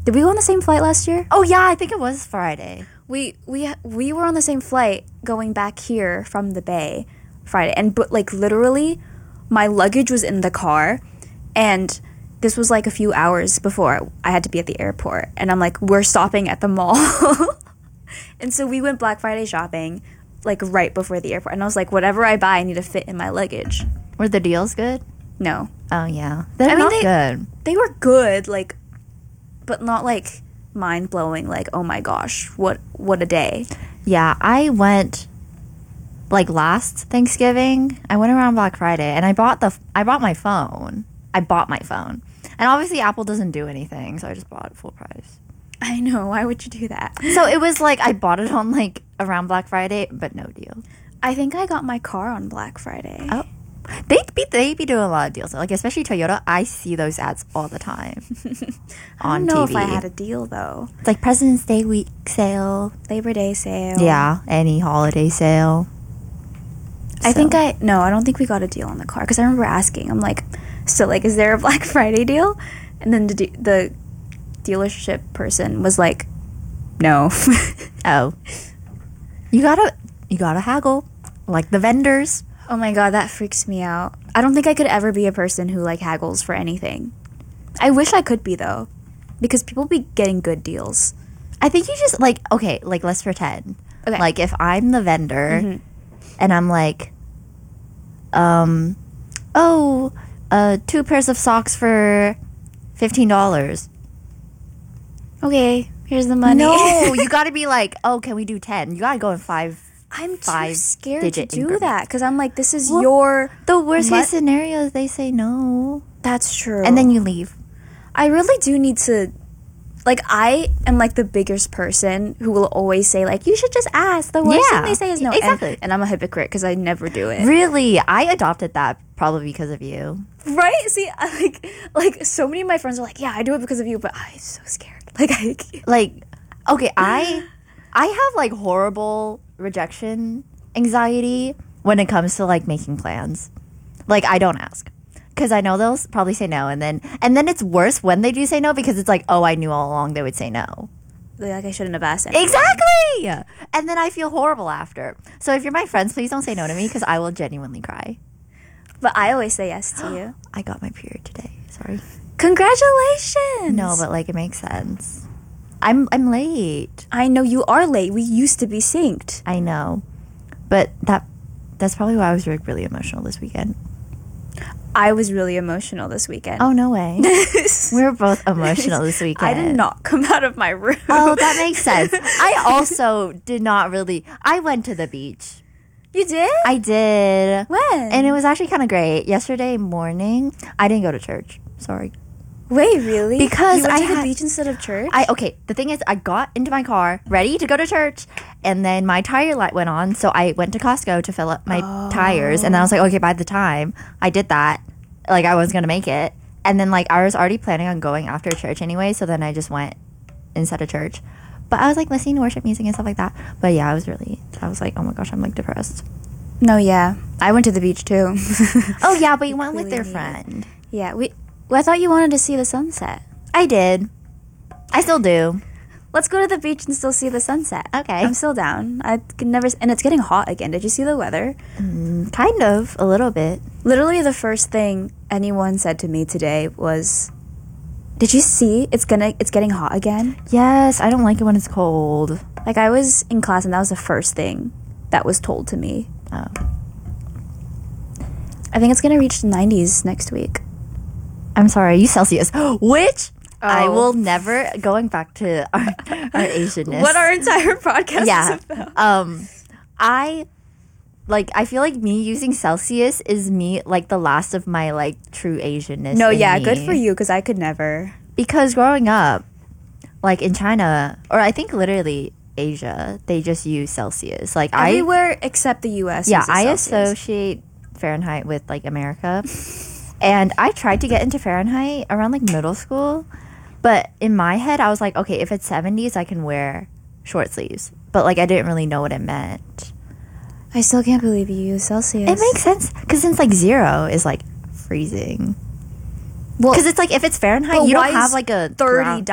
Did we go on the same flight last year? Oh yeah, I think it was Friday. We were on the same flight going back here from the Bay Friday, and but like literally, my luggage was in the car, and this was like a few hours before I had to be at the airport, and I'm like, we're stopping at the mall, and so we went Black Friday shopping, like right before the airport, and I was like, whatever I buy, I need to fit in my luggage. Were the deals good? No. Oh yeah, they're not good. They were good, like, but not like mind blowing. Like, oh my gosh, what a day. Yeah, I went like last Thanksgiving. I went around Black Friday and I bought my phone. I bought my phone, and obviously Apple doesn't do anything, so I just bought it full price. I know. Why would you do that? So it was like I bought it on like around Black Friday, but no deal. I think I got my car on Black Friday. Oh. They be doing a lot of deals, like especially Toyota. I see those ads all the time on I don't know TV. if I had a deal though. It's like President's Day week sale, Labor Day sale. yeah, any holiday sale. I don't think we got a deal on the car because I remember asking. I'm like, so like, is there a Black Friday deal? And then the dealership person was like, no. Oh, you gotta haggle like the vendors. Oh my god, that freaks me out. I don't think I could ever be a person who like haggles for anything. I wish I could be though, because people be getting good deals. I think you just like, okay, like let's pretend. Okay. Like if I'm the vendor and I'm like, 2 pairs of socks for $15. Okay, here's the money. No, you gotta be like, oh, can we do 10? You gotta go in five. I'm too five scared to digit do increments. that because I'm like, this is Well, your. The worst case scenario is they say no. That's true. And then you leave. I really do need to. Like, I am like the biggest person who will always say like, you should just ask. The worst thing they say is no. Exactly. And I'm a hypocrite because I never do it. Really? I adopted that probably because of you. Right? See, like so many of my friends are like, yeah, I do it because of you, but I'm so scared. Like, okay, I have like horrible rejection anxiety when it comes to like making plans. Like, I don't ask because I know they'll probably say no, and then it's worse when they do say no because it's like, oh, I knew all along they would say no. Like I shouldn't have asked anything. Exactly. And then I feel horrible after. So if you're my friends, please don't say no to me because I will genuinely cry. But I always say yes to you. I got my period today. Sorry. Congratulations. No, but like it makes sense. I'm late. I know you are late. We used to be synced. I know, but that's probably why I was really emotional this weekend. I was really emotional this weekend. Oh, no way. We were both emotional this weekend. I did not come out of my room. Oh, that makes sense. I also did not really. I went to the beach. You did? I did. When? And it was actually kind of great. Yesterday morning, I didn't go to church. Sorry. Wait, really? Because you went I to the had- beach instead of church? Okay, the thing is, I got into my car ready to go to church, and then my tire light went on, so I went to Costco to fill up my tires, and then I was like, okay, by the time I did that, like, I was gonna make it, and then, like, I was already planning on going after church anyway, so then I just went instead of church. But I was, like, listening to worship music and stuff like that. But yeah, I was like, oh my gosh, I'm, like, depressed. No, yeah. I went to the beach, too. Oh, yeah, but you went with Really your neat. friend. Yeah, I thought you wanted to see the sunset. I did. I still do. Let's go to the beach and still see the sunset. Okay. I'm still down. I can never... And it's getting hot again. Did you see the weather? Kind of, a little bit. Literally the first thing anyone said to me today was, did you see it's getting hot again? Yes, I don't like it when it's cold. Like, I was in class and that was the first thing that was told to me. Oh. I think it's going to reach the 90s next week. I'm sorry, you Celsius. Which I Oh. will never, going back to our Asianness. What our entire podcast Yeah. is about. I feel like me using Celsius is me, like, the last of my, like, true Asianness. No, in yeah, me. good for you, because I could never. Because growing up, like, in China, or I think literally Asia, they just use Celsius. Like, Everywhere except the U.S. Yeah, uses I Celsius. associate Fahrenheit with, like, America. And I tried to get into Fahrenheit around, like, middle school. But in my head, I was like, okay, if it's 70s, I can wear short sleeves. But, like, I didn't really know what it meant. I still can't believe you use Celsius. It makes sense. Because since, like, 0 is, like, freezing. Well, Because it's, like, if it's Fahrenheit, but you why don't have, is like, a 30 ground-